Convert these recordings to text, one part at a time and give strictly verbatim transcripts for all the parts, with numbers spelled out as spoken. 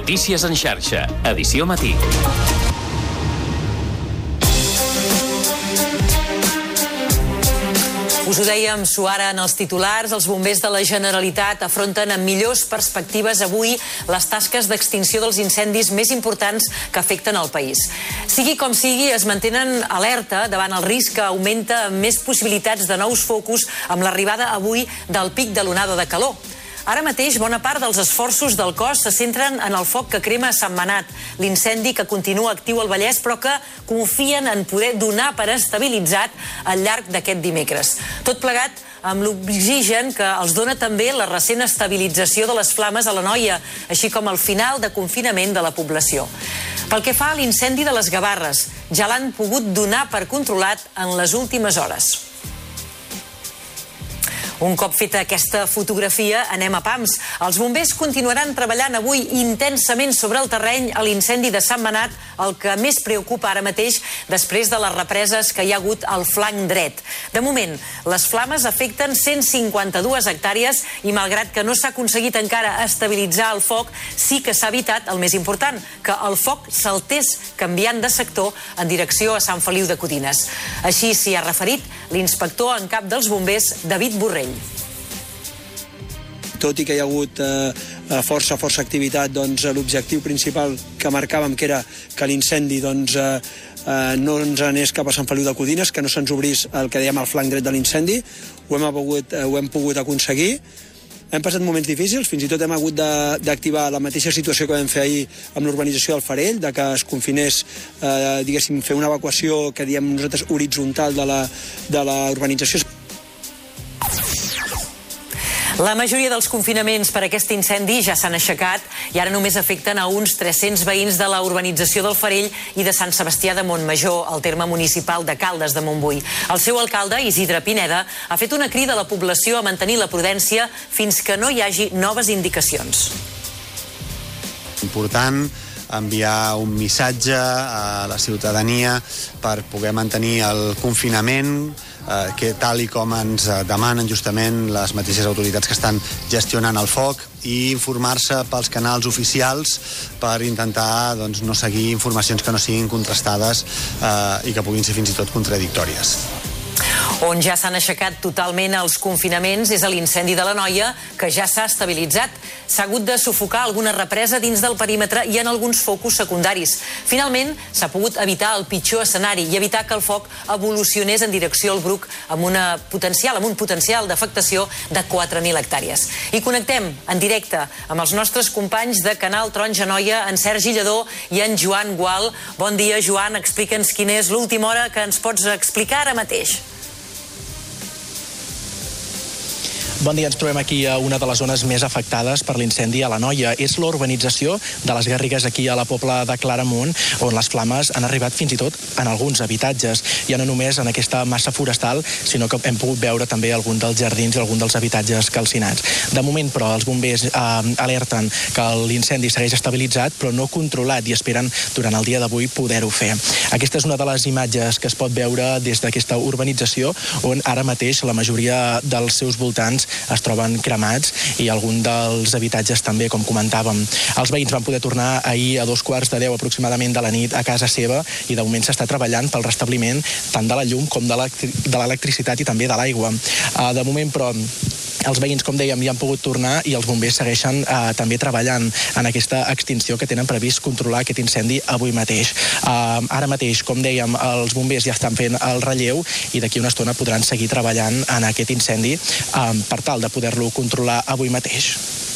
Notícies en xarxa, edició matí. Us ho dèiem, Suara, en els titulars, els bombers de la Generalitat afronten amb millors perspectives avui les tasques d'extinció dels incendis més importants que afecten el país. Sigui com sigui, es mantenen alerta davant el risc que augmenta amb més possibilitats de nous focus amb l'arribada avui del pic de l'onada de calor. Ara mateix, bona part dels esforços del cos se centren en el foc que crema a Sentmenat, l'incendi que continua actiu al Vallès, però que confien en poder donar per estabilitzat al llarg d'aquest dimecres. Tot plegat amb l'oxigen que els dona també la recent estabilització de les flames a l'Anoia, així com el final de confinament de la població. Pel que fa a l'incendi de les Gavarres, ja l'han pogut donar per controlat en les últimes hores. Un cop feta aquesta fotografia, anem a pams. Els bombers continuaran treballant avui intensament sobre el terreny a l'incendi de Sentmenat, el que més preocupa ara mateix després de les represes que hi ha hagut al flanc dret. De moment, les flames afecten cent cinquanta-dues hectàrees i malgrat que no s'ha aconseguit encara estabilitzar el foc, sí que s'ha evitat el més important, que el foc saltés canviant de sector en direcció a Sant Feliu de Codines. Així s'hi ha referit l'inspector en cap dels bombers, David Borrell. Tot i que hi ha hagut eh, força, força activitat, doncs l'objectiu principal que marcàvem, que era que l'incendi doncs, eh, no ens anés cap a Sant Feliu de Codines, que no se'ns obrís el que dèiem el flanc dret de l'incendi, ho hem pogut, eh, ho hem pogut aconseguir. Hem passat moments difícils, fins i tot hem hagut d'activar la mateixa situació que vam fer ahir amb l'urbanització del Farell, de que es confinés, eh, diguéssim, fer una evacuació que diem nosaltres horitzontal de la, de la urbanització. La majoria dels confinaments per aquest incendi ja s'han aixecat i ara només afecten a uns tres-cents veïns de la urbanització del Farell i de Sant Sebastià de Montmajor, al terme municipal de Caldes de Montbui. El seu alcalde, Isidre Pineda, ha fet una crida a la població a mantenir la prudència fins que no hi hagi noves indicacions. Important enviar un missatge a la ciutadania per poder mantenir el confinament, eh, que tal i com ens demanen justament les mateixes autoritats que estan gestionant el foc, i informar-se pels canals oficials per intentar doncs, no seguir informacions que no siguin contrastades eh, i que puguin ser fins i tot contradictòries. On ja s'han aixecat totalment els confinaments és a l'incendi de l'Anoia, que ja s'ha estabilitzat. S'ha hagut de sufocar alguna represa dins del perímetre i en alguns focus secundaris. Finalment, s'ha pogut evitar el pitjor escenari i evitar que el foc evolucionés en direcció al Bruc amb, una potencial, amb un potencial d'afectació de quatre mil hectàrees. I connectem en directe amb els nostres companys de Canal Taronja Anoia, en Sergi Lledó i en Joan Gual. Bon dia, Joan. Explica'ns quina és l'última hora que ens pots explicar ara mateix. Bon dia, ens trobem aquí a una de les zones més afectades per l'incendi a l'Anoia. És l'urbanització de les Garrigues aquí a la Pobla de Claramunt, on les flames han arribat fins i tot en alguns habitatges. Ja no només en aquesta massa forestal, sinó que hem pogut veure també algun dels jardins i algun dels habitatges calcinats. De moment, però, els bombers eh, alerten que l'incendi segueix estabilitzat, però no controlat, i esperen durant el dia d'avui poder-ho fer. Aquesta és una de les imatges que es pot veure des d'aquesta urbanització, on ara mateix la majoria dels seus voltants es troben cremats i algun dels habitatges també, com comentàvem. Els veïns van poder tornar ahir a dos quarts de deu aproximadament de la nit a casa seva i de moment s'està treballant pel restabliment tant de la llum com de l'electricitat i també de l'aigua. De moment, però, els veïns, com dèiem, ja han pogut tornar i els bombers segueixen eh, també treballant en aquesta extinció que tenen previst controlar aquest incendi avui mateix. Eh, ara mateix, com dèiem, els bombers ja estan fent el relleu i d'aquí una estona podran seguir treballant en aquest incendi eh, per tal de poder-lo controlar avui mateix.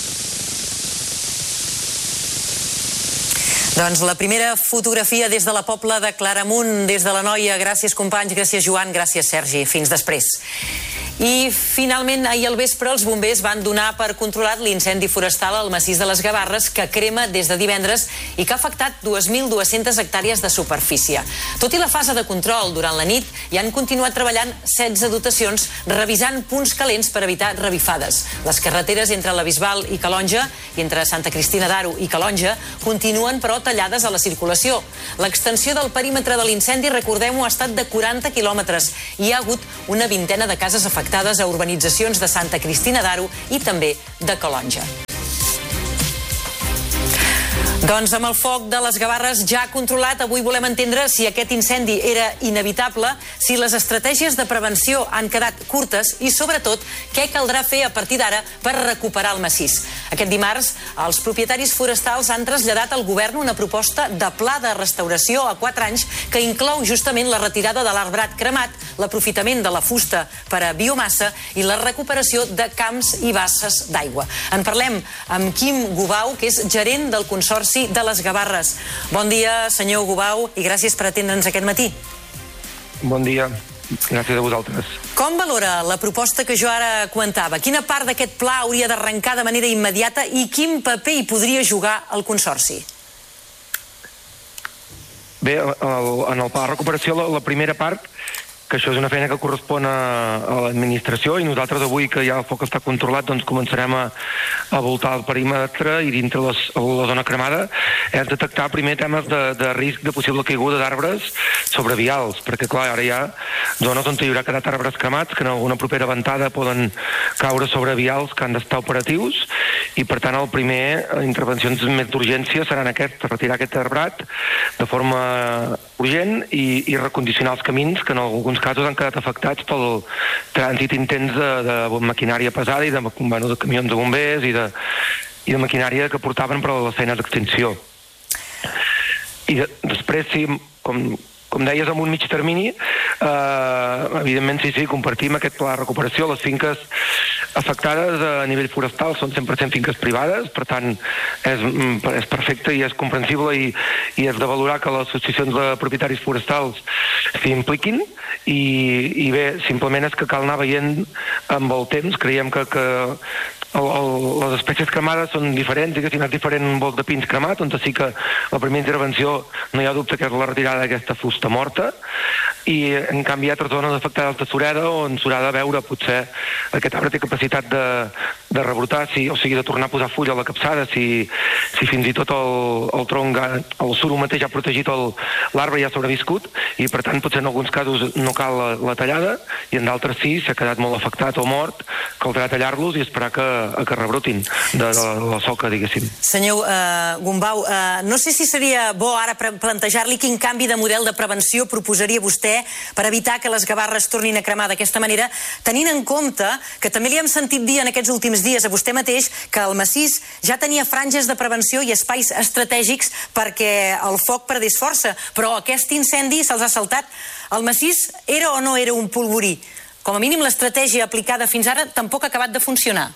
Doncs la primera fotografia des de la Pobla de Claramunt, des de l'Anoia. Gràcies, companys, gràcies, Joan, gràcies, Sergi. Fins després. I finalment ahir al vespre els bombers van donar per controlat l'incendi forestal al massís de les Gavarres, que crema des de divendres i que ha afectat dues mil dues-centes hectàrees de superfície. Tot i la fase de control durant la nit, hi han continuat treballant setze dotacions revisant punts calents per evitar revifades. Les carreteres entre la Bisbal i Calonja i entre Santa Cristina d'Aro i Calonja continuen però tallades a la circulació. L'extensió del perímetre de l'incendi, recordem-ho, ha estat de quaranta quilòmetres i hi ha hagut una vintena de cases afectades a urbanitzacions de Santa Cristina d'Aro i també de Calonja. Doncs amb el foc de les Gavarres ja controlat, avui volem entendre si aquest incendi era inevitable, si les estratègies de prevenció han quedat curtes i, sobretot, què caldrà fer a partir d'ara per recuperar el massís. Aquest dimarts, els propietaris forestals han traslladat al govern una proposta de pla de restauració a quatre anys que inclou justament la retirada de l'arbrat cremat, l'aprofitament de la fusta per a biomassa i la recuperació de camps i basses d'aigua. En parlem amb Quim Gubau, que és gerent del Consorci de les Gavarres. Bon dia, senyor Gubau, i gràcies per atendre'ns aquest matí. Bon dia, gràcies a vosaltres. Com valora la proposta que jo ara comentava? Quina part d'aquest pla hauria d'arrencar de manera immediata i quin paper hi podria jugar el Consorci? Bé, en el pla de recuperació, la, la primera part, que això és una feina que correspon a, a l'administració, i nosaltres avui que ja el foc està controlat doncs començarem a, a voltar el perímetre i dintre les, la zona cremada és detectar primer temes de, de risc de possible caiguda d'arbres sobre vials, perquè clar, ara hi ha zones on hi haurà quedat arbres cremats que en alguna propera ventada poden caure sobre vials que han d'estar operatius, i per tant el primer, intervencions més d'urgència seran aquestes, retirar aquest arbrat de forma urgent i, i recondicionar els camins que en alguns casos han quedat afectats pel trànsit intens de, de maquinària pesada i de, bueno, de camions de bombers i de, i de maquinària que portaven per a les feines d'extinció. I de, després, sí, com, com deies, amb un mig termini, eh, evidentment, sí, sí, compartim aquest pla de recuperació. Les finques afectades a nivell forestal són cent per cent finques privades, per tant, és, és perfecte i és comprensible i, i és de valorar que les associacions de propietaris forestals s'hi impliquin i, i bé, simplement és que cal anar veient amb el temps. Creiem que, que el, el, les espècies cremades són diferents, diguéssim, és diferent un bosc de pins cremat, on sí que la primera intervenció no hi ha dubte que és la retirada d'aquesta fusta morta, i en canvi hi ha altres zones afectades de sureda on s'haurà de veure potser aquest arbre té capacitat de, de rebrotar, si, o sigui de tornar a posar fulla a la capçada, si, si fins i tot el, el tronc, el suro mateix ha protegit l'arbre i ha sobreviscut, i per tant potser en alguns casos no cal la, la tallada, i en d'altres sí, s'ha quedat molt afectat o mort, caldrà tallar-los i esperar que, que rebrotin de, de la, la soca, diguéssim. Senyor uh, Gumbau, uh, no sé si seria bo ara plantejar-li quin canvi de model de prevenció proposaria vostè per evitar que les Gavarres tornin a cremar d'aquesta manera, tenint en compte que també li hem sentit dir en aquests últims dies a vostè mateix que el massís ja tenia franges de prevenció i espais estratègics perquè el foc perdés força, però aquest incendi se'ls ha saltat. El massís era o no era un polvorí? Com a mínim l'estratègia aplicada fins ara tampoc ha acabat de funcionar.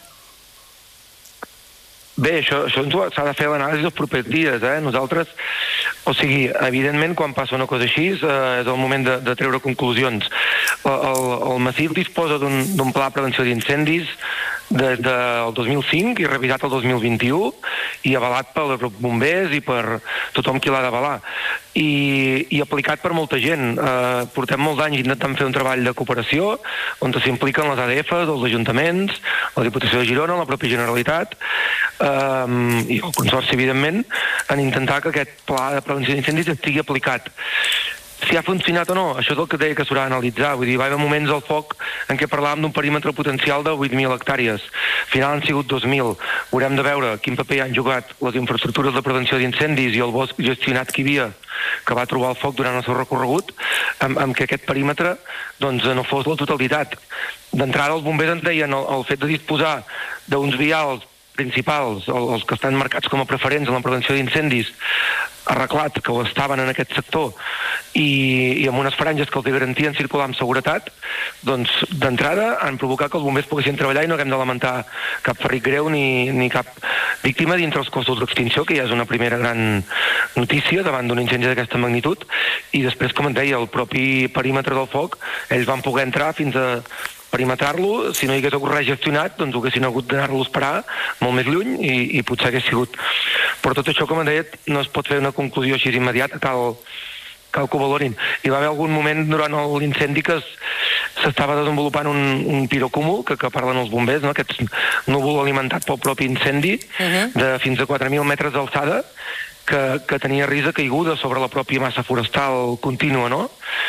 Bé, això, això s'ha de fer l'anàlisi els propers dies, eh? Nosaltres, o sigui, evidentment, quan passa una cosa així, eh, és el moment de, de treure conclusions. El, el, el massís disposa d'un pla de prevenció d'incendis des del dos mil cinc i revisat el dos mil vint-i-u i avalat pels bombers i per tothom qui l'ha d'avalar. I, i aplicat per molta gent. Eh, portem molts anys intentant fer un treball de cooperació on s'impliquen les A D Fs, els ajuntaments, la Diputació de Girona, la pròpia Generalitat eh, i el Consorci, evidentment, en intentar que aquest pla de prevenció d'incendis estigui aplicat. Si ha funcionat o no, això és el que deia que s'haurà d'analitzar. Vull dir, va haver moments al foc en què parlàvem d'un perímetre potencial de vuit mil hectàrees. Al final han sigut dos mil. Haurem de veure quin paper han jugat les infraestructures de prevenció d'incendis i el bosc gestionat que hi havia, que va trobar el foc durant el seu recorregut, amb, amb que aquest perímetre doncs, no fos la totalitat. D'entrada, els bombers ens deien el, el fet de disposar d'uns vials principals, els que estan marcats com a preferents en la prevenció d'incendis, arreglat, que ho estaven en aquest sector, i, i amb unes franges que els garantien circular amb seguretat, doncs d'entrada han provocat que els bombers poguessin treballar i no haguem de lamentar cap ferit greu ni, ni cap víctima dintre els cossos d'extinció, que ja és una primera gran notícia davant d'un incendi d'aquesta magnitud. I després, com et deia, el propi perímetre del foc, ells van poder entrar fins a perimetrar-lo. Si no hi hagués hagut res gestionat, doncs haguessin hagut d'anar-lo a esperar molt més lluny i, i potser hagués sigut. Però tot això, com em deia, no es pot fer una conclusió així immediata, cal, cal que ho valorin. Hi va haver algun moment durant l'incendi que s'estava desenvolupant un, un pirocúmul, que, que parlen els bombers, no? Aquest núvol alimentat pel propi incendi, uh-huh. de fins a quatre mil metres d'alçada, que, que tenia risc de caiguda sobre la pròpia massa forestal contínua, no?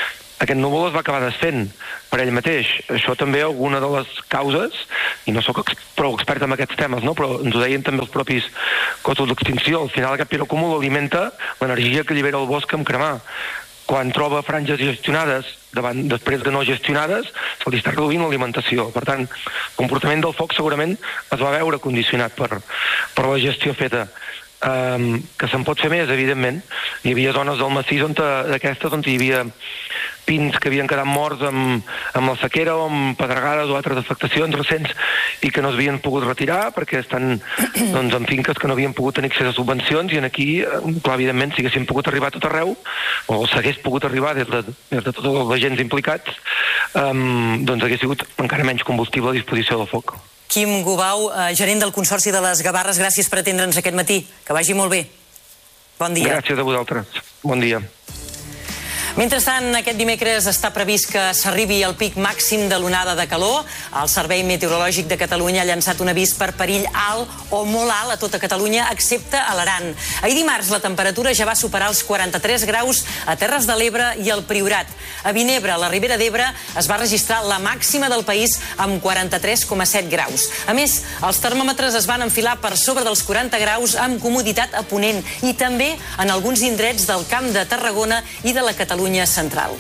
aquest núvol es va acabar desfent per ell mateix. Això també alguna de les causes, i no sóc prou expert en aquests temes, no? Però ens ho deien també els propis cossos d'extinció. Al final aquest pirocúmul alimenta l'energia que allibera el bosc en cremar. Quan troba franges gestionades davant, després de no gestionades, se li està reduint l'alimentació. Per tant, el comportament del foc segurament es va veure condicionat per, per la gestió feta. Um, que se'n pot fer més, evidentment. Hi havia zones del massís on d'aquestes on hi havia pins que havien quedat morts amb, amb la sequera o amb pedregades o altres afectacions recents i que no s'havien pogut retirar perquè estan doncs, en finques que no havien pogut tenir accés a subvencions, i en aquí, clar, evidentment, si haguessin pogut arribar a tot arreu, o s'hagués pogut arribar des de, des de tots els agents implicats, um, doncs hagués sigut encara menys combustible a disposició del foc. Quim Gubau, gerent del Consorci de les Gavarres, gràcies per atendre'ns aquest matí. Que vagi molt bé. Bon dia. Gràcies a vosaltres. Bon dia. Mentrestant, aquest dimecres està previst que s'arribi al pic màxim de l'onada de calor. El Servei Meteorològic de Catalunya ha llançat un avís per perill alt o molt alt a tota Catalunya, excepte a l'Aran. Ahir dimarts la temperatura ja va superar els quaranta-tres graus a Terres de l'Ebre i al Priorat. A Vinebre, a la Ribera d'Ebre, es va registrar la màxima del país amb quaranta-tres coma set graus. A més, els termòmetres es van enfilar per sobre dels quaranta graus amb comoditat a Ponent i també en alguns indrets del Camp de Tarragona i de la Catalunya central.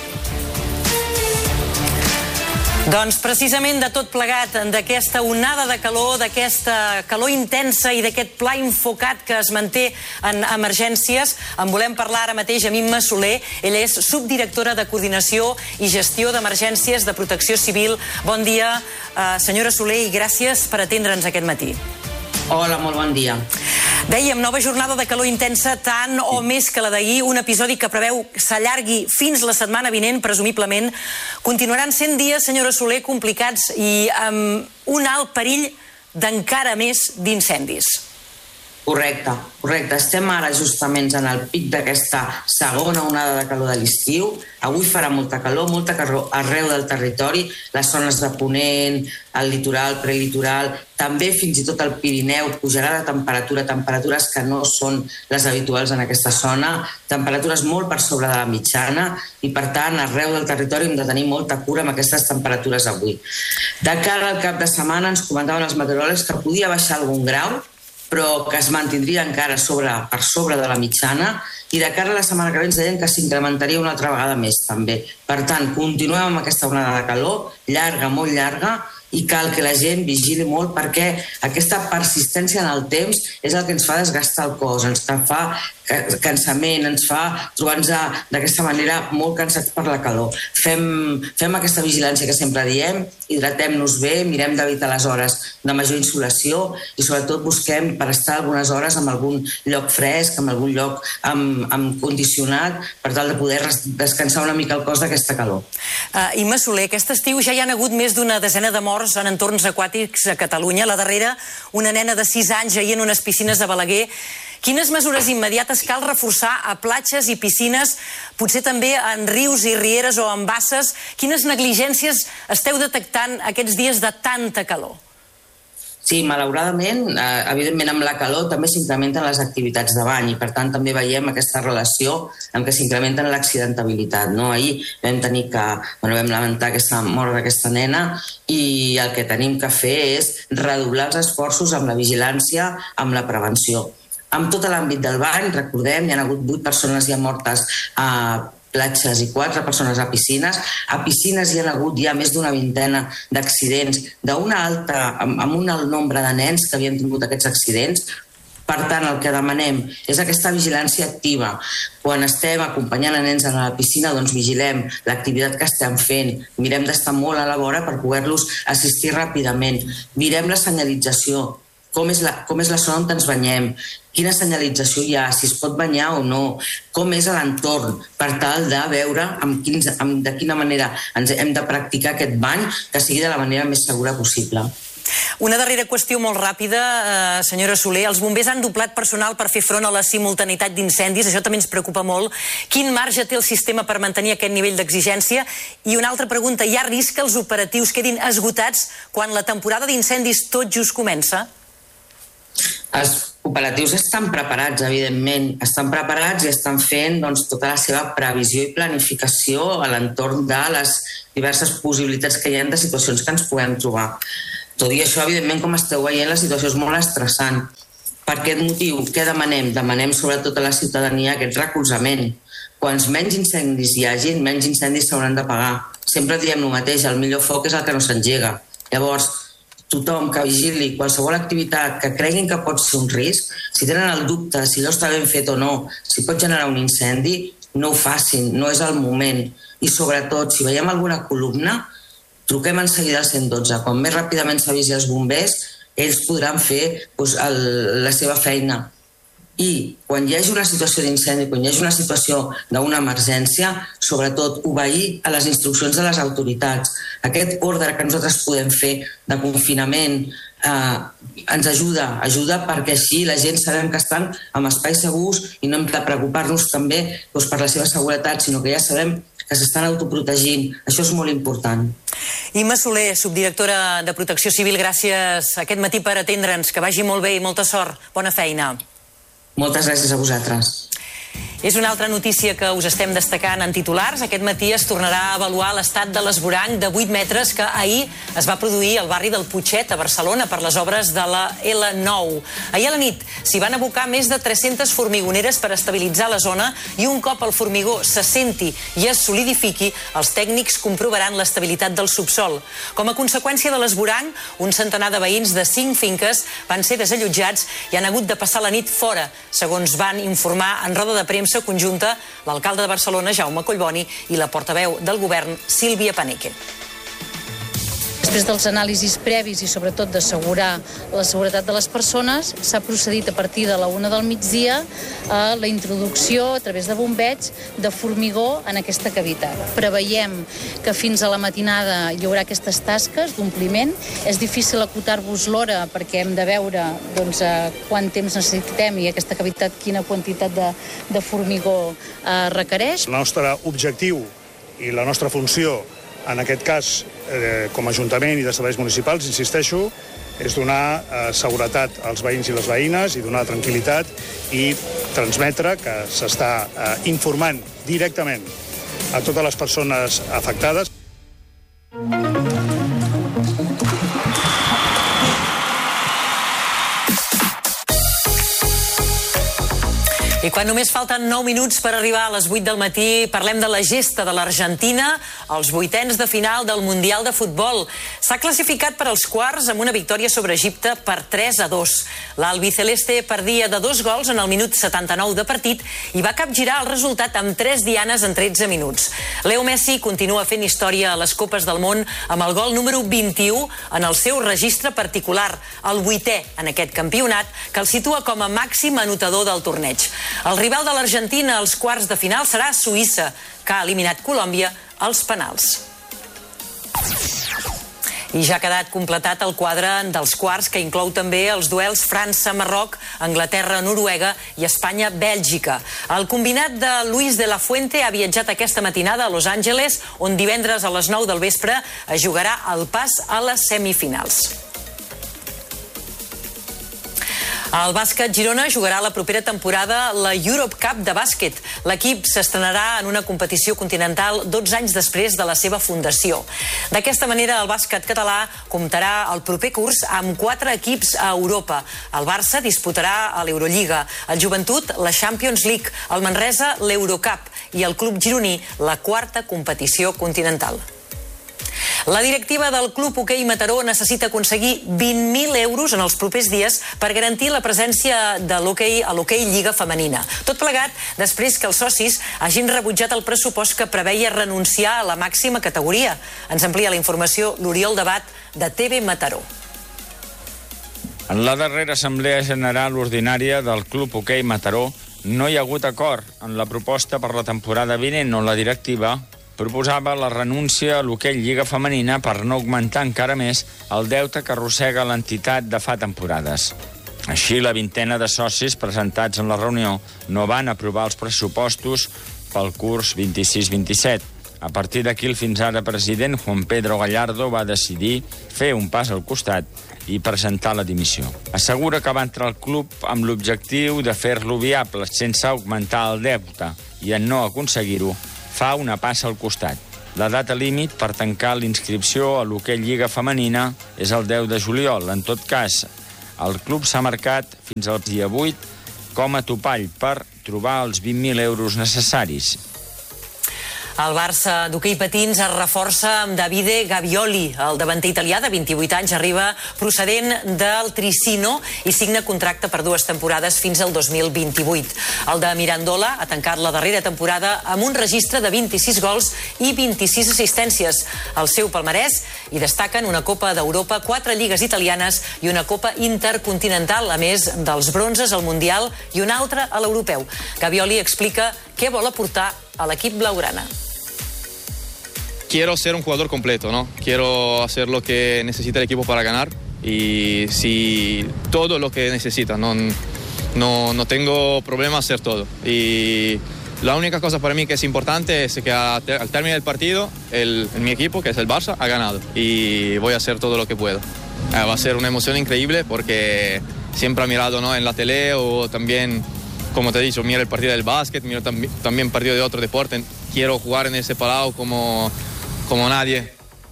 Doncs precisament de tot plegat, d'aquesta onada de calor, d'aquesta calor intensa i d'aquest pla infocat que es manté en emergències, en volem parlar ara mateix amb Imma Soler. Ella és subdirectora de Coordinació i Gestió d'Emergències de Protecció Civil. Bon dia, senyora Soler, i gràcies per atendre'ns aquest matí. Hola, molt bon dia. Dèiem, nova jornada de calor intensa, tant o més que la d'ahir, un episodi que preveu s'allargui fins la setmana vinent, presumiblement. Continuaran sent dies, senyora Soler, complicats i amb un alt perill d'encara més d'incendis. Correcte, correcte. Estem ara justament en el pic d'aquesta segona onada de calor de l'estiu. Avui farà molta calor, molta calor arreu del territori, les zones de Ponent, el litoral, prelitoral, també fins i tot el Pirineu pujarà de temperatura, temperatures que no són les habituals en aquesta zona, temperatures molt per sobre de la mitjana i, per tant, arreu del territori hem de tenir molta cura amb aquestes temperatures avui. De cara al cap de setmana ens comentaven els meteoròlegs que podia baixar algun grau, però que es mantindria encara sobre, per sobre de la mitjana, i de cara a la setmana que ve ens deien que s'incrementaria una altra vegada més també. Per tant, continuem amb aquesta onada de calor, llarga, molt llarga, i cal que la gent vigili molt perquè aquesta persistència en el temps és el que ens fa desgastar el cos, ens fa cansament, ens fa trobar-nos d'aquesta manera molt cansats per la calor. Fem, fem aquesta vigilància que sempre diem, hidratem-nos bé, mirem d'evitar les hores de major insolació i sobretot busquem per estar algunes hores en algun lloc fresc, en algun lloc amb, amb condicionat, per tal de poder descansar una mica el cos d'aquesta calor. Uh, Imma Soler, aquest estiu ja hi ha hagut més d'una desena de morts en entorns aquàtics a Catalunya. La darrera, una nena de sis anys ahir en unes piscines de Balaguer. Quines mesures immediates cal reforçar a platges i piscines, potser també en rius i rieres o en basses? Quines negligències esteu detectant aquests dies de tanta calor? Sí, malauradament, evidentment amb la calor també s'incrementen les activitats de bany i per tant també veiem aquesta relació amb què s'incrementen l'accidentabilitat. No? Ahir vam tenir que, bueno, vam lamentar aquesta mort d'aquesta nena i el que tenim que fer és redoblar els esforços amb la vigilància, amb la prevenció. Amb tot l'àmbit del bany, recordem, hi ha hagut vuit persones ja mortes a platges i quatre persones a piscines. A piscines hi ha hagut ja més d'una vintena d'accidents, d'una alta, amb, amb un alt nombre de nens que havien tingut aquests accidents. Per tant, el que demanem és aquesta vigilància activa. Quan estem acompanyant a nens a la piscina, doncs vigilem l'activitat que estem fent, mirem d'estar molt a la vora per poder-los assistir ràpidament, mirem la senyalització, com és la, com és la zona on ens banyem, quina senyalització hi ha, si es pot banyar o no, com és l'entorn, per tal de veure amb quins, amb, de quina manera ens hem de practicar aquest bany que sigui de la manera més segura possible. Una darrera qüestió molt ràpida, eh, senyora Soler. Els bombers han doblat personal per fer front a la simultaneïtat d'incendis. Això també ens preocupa molt. Quin marge té el sistema per mantenir aquest nivell d'exigència? I una altra pregunta, hi ha risc que els operatius quedin esgotats quan la temporada d'incendis tot just comença? Els operatius estan preparats, evidentment, estan preparats i estan fent doncs, tota la seva previsió i planificació a l'entorn de les diverses possibilitats que hi ha de situacions que ens puguem trobar. Tot i això, evidentment, com esteu veient, la situació és molt estressant. Per aquest motiu, què demanem? Demanem sobretot a la ciutadania aquest recolzament. Quants menys incendis hi hagin, menys incendis s'hauran de pagar. Sempre diem el mateix, el millor foc és el que no s'engega. Llavors, tothom que vigili qualsevol activitat que creguin que pot ser un risc, si tenen el dubte si allò està ben fet o no, si pot generar un incendi, no ho facin, no és el moment. I sobretot, si veiem alguna columna, truquem en seguida al cent dotze. Quan més ràpidament s'avisi els bombers, ells podran fer doncs, el, la seva feina. I quan hi hagi una situació d'incendi, quan hi hagi una situació d'una emergència, sobretot obeir a les instruccions de les autoritats. Aquest ordre que nosaltres podem fer de confinament eh, ens ajuda, ajuda perquè així la gent sabem que estan en espais segurs i no hem de preocupar-nos també doncs, per la seva seguretat, sinó que ja sabem que s'estan autoprotegint. Això és molt important. Imma Soler, subdirectora de Protecció Civil, gràcies aquest matí per atendre'ns. Que vagi molt bé i molta sort. Bona feina. Moltes gràcies a vosaltres. És una altra notícia que us estem destacant en titulars. Aquest matí es tornarà a avaluar l'estat de l'esvoranc de vuit metres que ahir es va produir al barri del Putxet, a Barcelona, per les obres de la L nou. Ahir a la nit s'hi van abocar més de tres-centes formigoneres per estabilitzar la zona i un cop el formigó s'assenti i es solidifiqui, els tècnics comprovaran l'estabilitat del subsol. Com a conseqüència de l'esvoranc, un centenar de veïns de cinc finques van ser desallotjats i han hagut de passar la nit fora, segons van informar en roda de premsa conjunta l'alcalde de Barcelona, Jaume Collboni, i la portaveu del govern, Sílvia Paneque. Després dels anàlisis previs i sobretot d'assegurar la seguretat de les persones, s'ha procedit a partir de la una del migdia a la introducció a través de bombeig de formigó en aquesta cavitat. Preveiem que fins a la matinada hi haurà aquestes tasques d'ompliment. És difícil acotar-vos l'hora perquè hem de veure doncs, quant temps necessitem i aquesta cavitat quina quantitat de, de formigó eh, requereix. El nostre objectiu i la nostra funció en aquest cas, eh, com a Ajuntament i de serveis municipals, insisteixo, és donar eh, seguretat als veïns i les veïnes i donar tranquil·litat i transmetre que s'està eh, informant directament a totes les persones afectades. I quan només falten nou minuts per arribar a les vuit del matí, parlem de la gesta de l'Argentina, els vuitens de final del Mundial de Futbol. S'ha classificat per als quarts amb una victòria sobre Egipte per tres a dos. L'albiceleste perdia de dos gols en el minut setanta-nou de partit i va capgirar el resultat amb tres dianes en tretze minuts. Leo Messi continua fent història a les Copes del Món amb el gol número vint-i-u en el seu registre particular, el vuitè en aquest campionat, que el situa com a màxim anotador del torneig. El rival de l'Argentina als quarts de final serà Suïssa, que ha eliminat Colòmbia als penals. I ja ha quedat completat el quadre dels quarts, que inclou també els duels França-Marroc, Anglaterra-Noruega i Espanya-Bèlgica. El combinat de Luis de la Fuente ha viatjat aquesta matinada a Los Angeles, on divendres a les nou del vespre es jugarà el pas a les semifinals. El bàsquet Girona jugarà la propera temporada la Europe Cup de bàsquet. L'equip s'estrenarà en una competició continental dotze anys després de la seva fundació. D'aquesta manera, el bàsquet català comptarà el proper curs amb quatre equips a Europa. El Barça disputarà a l'Eurolliga, el Joventut la Champions League, el Manresa l'Eurocup i el club gironí la quarta competició continental. La directiva del Club Hoquei Mataró necessita aconseguir vint mil euros en els propers dies per garantir la presència de l'hoquei a l'hoquei Lliga Femenina. Tot plegat després que els socis hagin rebutjat el pressupost que preveia renunciar a la màxima categoria. Ens amplia la informació l'Oriol Debat, de T V Mataró. En la darrera assemblea general ordinària del Club Hoquei Mataró no hi ha hagut acord en la proposta per la temporada vinent, on la directiva proposava la renúncia a l'hoquei Lliga Femenina per no augmentar encara més el deute que arrossega l'entitat de fa temporades. Així, la vintena de socis presentats en la reunió no van aprovar els pressupostos pel curs vint-i-sis vint-i-set. A partir d'aquí, el fins ara president Juan Pedro Gallardo va decidir fer un pas al costat i presentar la dimissió. Assegura que va entrar al club amb l'objectiu de fer-lo viable sense augmentar el deute i en no aconseguir-ho fa una passa al costat. La data límit per tancar l'inscripció a l'hoquei Lliga Femenina és el deu de juliol. En tot cas, el club s'ha marcat fins al dia vuit com a topall per trobar els vint mil euros necessaris. El Barça d'hoquei patins es reforça amb Davide Gavioli. El davanter italià de vint-i-vuit anys arriba procedent del Tricino i signa contracte per dues temporades fins al dos mil vint-i-vuit. El de Mirandola ha tancat la darrera temporada amb un registre de vint-i-sis gols i vint-i-sis assistències. Al seu palmarès hi destaquen una Copa d'Europa, quatre lligues italianes i una Copa Intercontinental, a més dels bronzes al Mundial i un altre a l'Europeu. Gavioli explica què vol aportar a l'equip blaugrana. Quiero ser un jugador completo, ¿no? Quiero hacer lo que necesita el equipo para ganar y si todo lo que necesita, no, no, no tengo problema hacer todo. Y la única cosa para mí que es importante es que al término del partido, el, mi equipo, que es el Barça, ha ganado y voy a hacer todo lo que puedo. Eh, va a ser una emoción increíble porque siempre he mirado, ¿no?, en la tele o también, como te he dicho, miro el partido del básquet, miro tam también partido de otro deporte. Quiero jugar en ese palau como... com nadie.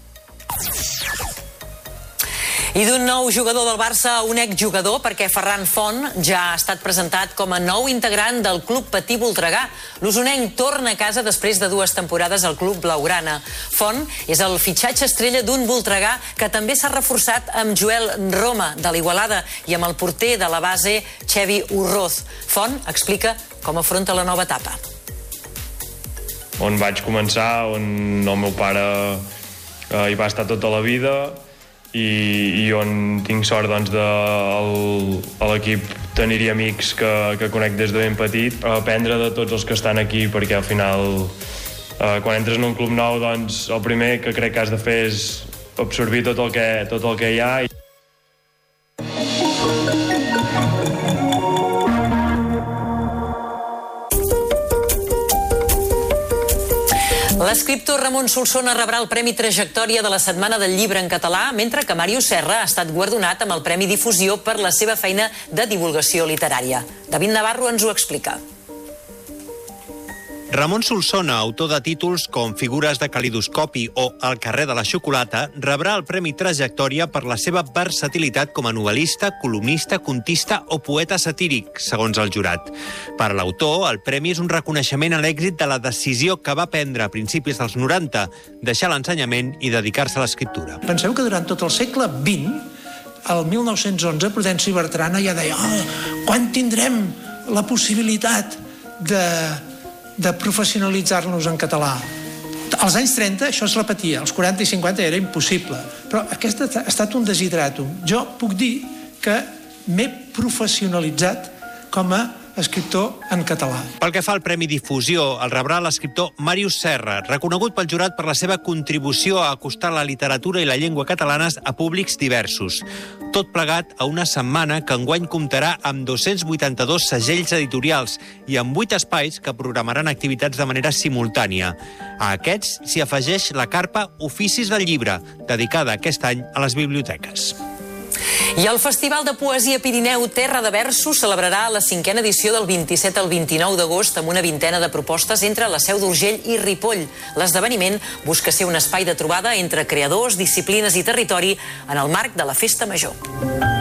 I d'un nou jugador del Barça a un exjugador, perquè Ferran Font ja ha estat presentat com a nou integrant del Club Patí Voltregà. L'usonenc torna a casa després de dues temporades al club blaugrana. Font és el fitxatge estrella d'un Voltregà que també s'ha reforçat amb Joel Roma, de l'Igualada, i amb el porter de la base, Xevi Urroz. Font explica com afronta la nova etapa. On vaig començar, on el meu pare eh, hi va estar tota la vida i, i on tinc sort, doncs, de el, a l'equip tenir-hi amics que, que conec des de ben petit, aprendre de tots els que estan aquí, perquè al final eh, quan entres en un club nou, doncs el primer que crec que has de fer és absorbir tot el que, tot el que hi ha. L'escriptor Ramon Solsona rebrà el Premi Trajectòria de la Setmana del Llibre en Català, mentre que Màrius Serra ha estat guardonat amb el Premi Difusió per la seva feina de divulgació literària. David Navarro ens ho explica. Ramon Solsona, autor de títols com Figures de calidoscopi o El carrer de la xocolata, rebrà el Premi Trajectòria per la seva versatilitat com a novel·lista, columnista, contista o poeta satíric, segons el jurat. Per a l'autor, el premi és un reconeixement a l'èxit de la decisió que va prendre a principis dels noranta, deixar l'ensenyament i dedicar-se a l'escriptura. Penseu que durant tot el segle vint, el mil nou-cents onze, Prudenci Bertrana ja deia oh, quan tindrem la possibilitat de... de professionalitzar-nos en català. Als anys trenta això es repetia, als quaranta i cinquanta era impossible, però aquest ha estat un desideratum. Jo puc dir que m'he professionalitzat com a escriptor en català. Pel que fa al Premi Difusió, el rebrà l'escriptor Màrius Serra, reconegut pel jurat per la seva contribució a acostar la literatura i la llengua catalanes a públics diversos. Tot plegat a una setmana que enguany comptarà amb dos-cents vuitanta-dos segells editorials i amb vuit espais que programaran activitats de manera simultània. A aquests s'hi afegeix la carpa Oficis del Llibre, dedicada aquest any a les biblioteques. I el Festival de Poesia Pirineu Terra de Versos celebrarà la cinquena edició del vint-i-set al vint-i-nou d'agost amb una vintena de propostes entre la Seu d'Urgell i Ripoll. L'esdeveniment busca ser un espai de trobada entre creadors, disciplines i territori en el marc de la Festa Major.